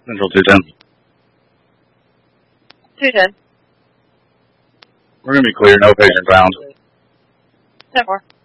Central 210. 210. We're going to be clear, no patient found. 10-4.